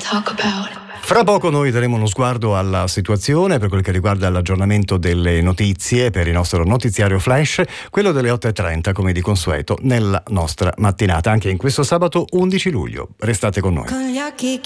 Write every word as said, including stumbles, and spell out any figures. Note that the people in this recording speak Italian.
talk about. Fra poco noi daremo uno sguardo alla situazione per quel che riguarda l'aggiornamento delle notizie per il nostro notiziario flash, quello delle otto e trenta come di consueto nella nostra mattinata, anche in questo sabato undici luglio. Restate con noi.